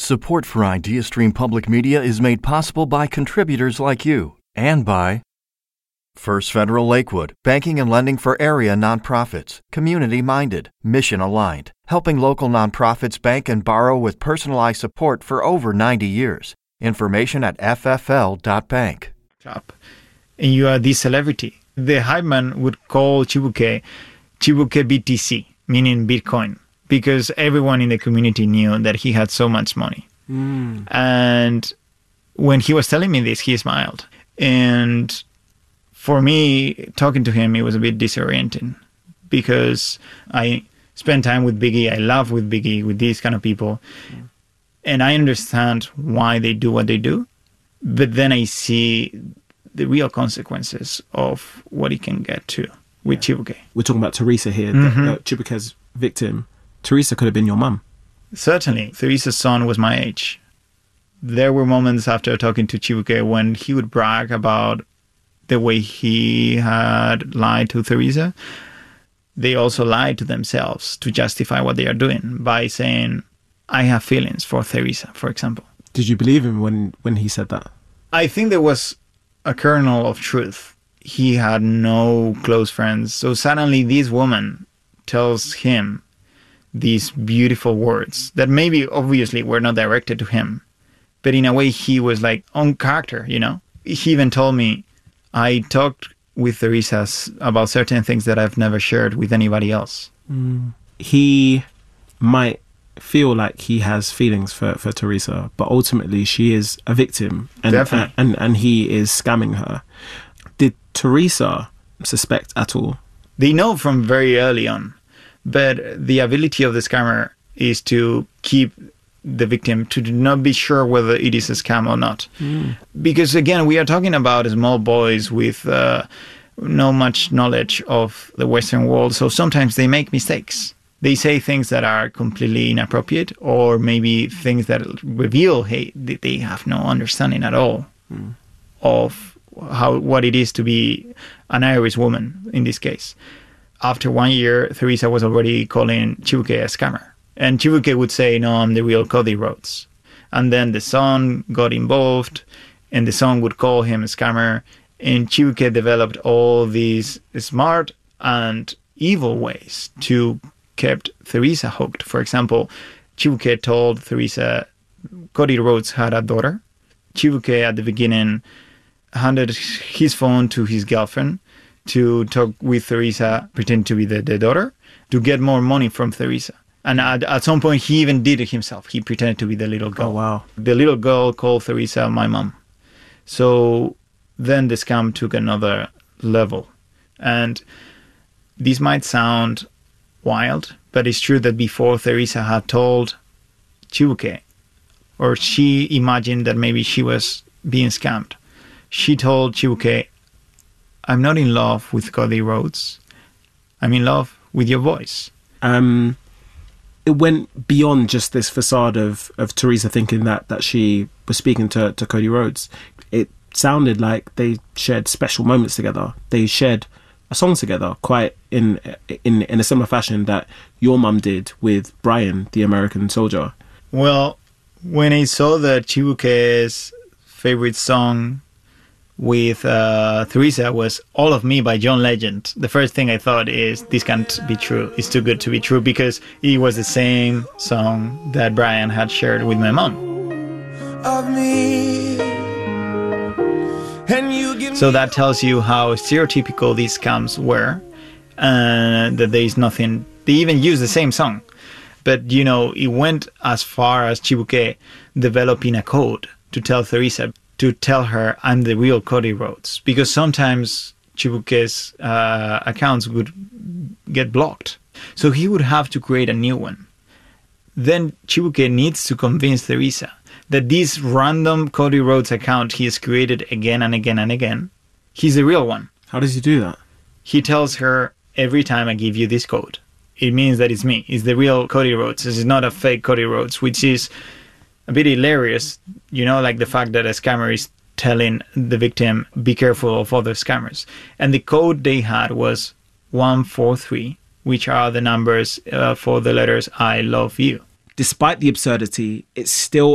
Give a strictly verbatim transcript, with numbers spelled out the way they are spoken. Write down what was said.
Support for IdeaStream Public Media is made possible by contributors like you and by First Federal Lakewood, banking and lending for area nonprofits, community-minded, mission-aligned, helping local nonprofits bank and borrow with personalized support for over ninety years. Information at f f l dot bank. And you are this celebrity. The hype man would call Chibuke Chibuke B T C, meaning Bitcoin, because everyone in the community knew that he had so much money. Mm. And when he was telling me this, he smiled. And for me, talking to him, it was a bit disorienting because I spend time with Biggie. I love with Biggie, with these kind of people. Mm. And I understand why they do what they do. But then I see the real consequences of what he can get to with yeah. Chibuke. We're talking about Teresa here, mm-hmm. the, uh, Chibuke's victim. Teresa could have been your mum. Certainly. Teresa's son was my age. There were moments after talking to Chibuke when he would brag about the way he had lied to Teresa. They also lied to themselves to justify what they are doing by saying, I have feelings for Teresa, for example. Did you believe him when, when he said that? I think there was a kernel of truth. He had no close friends. So suddenly this woman tells him these beautiful words that maybe obviously were not directed to him. But in a way, he was like on character, you know? He even told me, I talked with Teresa about certain things that I've never shared with anybody else. Mm. He might feel like he has feelings for, for Teresa, but ultimately she is a victim and, Definitely. and, and he is scamming her. Did Teresa suspect at all? They know from very early on, but the ability of the scammer is to keep the victim to not be sure whether it is a scam or not. Mm. Because again, we are talking about small boys with uh, no much knowledge of the Western world, so sometimes they make mistakes. They say things that are completely inappropriate, or maybe things that reveal, hey, they have no understanding at all mm. of how what it is to be an Irish woman in this case. After one year, Teresa was already calling Chibuke a scammer. And Chibuke would say, no, I'm the real Cody Rhodes. And then the son got involved, and the son would call him a scammer. And Chibuke developed all these smart and evil ways to kept Teresa hooked. For example, Chibuke told Teresa Cody Rhodes had a daughter. Chibuke at the beginning handed his phone to his girlfriend to talk with Teresa, pretend to be the, the daughter, to get more money from Teresa. And at, at some point, he even did it himself. He pretended to be the little girl. Oh, wow. The little girl called Teresa my mom. So then the scam took another level. And this might sound wild, but it's true that before Teresa had told Chibuke, or she imagined that maybe she was being scammed, she told Chibuke, I'm not in love with Cody Rhodes. I'm in love with your voice. Um, it went beyond just this facade of, of Teresa thinking that, that she was speaking to, to Cody Rhodes. It sounded like they shared special moments together. They shared a song together, quite in in in a similar fashion that your mum did with Brian, the American soldier. Well, when I saw that Chibuke's favorite song with uh, Teresa was All of Me by John Legend, the first thing I thought is, this can't be true. It's too good to be true, because it was the same song that Brian had shared with my mom. Of me. And you give so that tells you how stereotypical these scams were, and that there is nothing. They even use the same song. But, you know, it went as far as Chibuke developing a code to tell Teresa, to tell her, I'm the real Cody Rhodes. Because sometimes Chibuke's uh, accounts would get blocked. So he would have to create a new one. Then Chibuke needs to convince Teresa that this random Cody Rhodes account he has created again and again and again, he's the real one. How does he do that? He tells her, every time I give you this code, it means that it's me. It's the real Cody Rhodes. This is not a fake Cody Rhodes, which is a bit hilarious, you know, like the fact that a scammer is telling the victim, be careful of other scammers. And the code they had was one four three, which are the numbers uh, for the letters I love you. Despite the absurdity, it's still